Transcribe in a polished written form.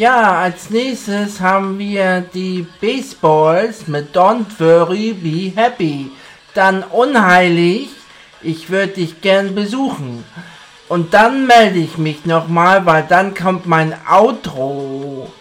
Ja, als nächstes haben wir die Baseballs mit Don't Worry, Be Happy. Dann Unheilig, ich würde dich gern besuchen. Und dann melde ich mich nochmal, weil dann kommt mein Outro.